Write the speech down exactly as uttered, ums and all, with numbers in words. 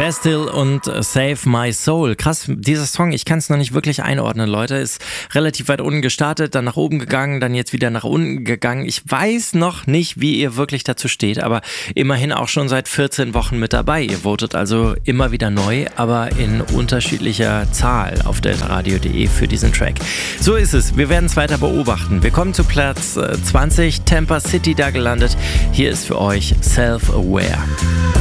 Bastille und Save My Soul. Krass, dieser Song, ich kann es noch nicht wirklich einordnen, Leute. Ist relativ weit unten gestartet, dann nach oben gegangen, dann jetzt wieder nach unten gegangen. Ich weiß noch nicht, wie ihr wirklich dazu steht, aber immerhin auch schon seit vierzehn Wochen mit dabei. Ihr votet also immer wieder neu, aber in unterschiedlicher Zahl auf deltaradio punkt de für diesen Track. So ist es, wir werden es weiter beobachten. Wir kommen zu Platz zwanzig, Tampa City da gelandet. Hier ist für euch Self-Aware.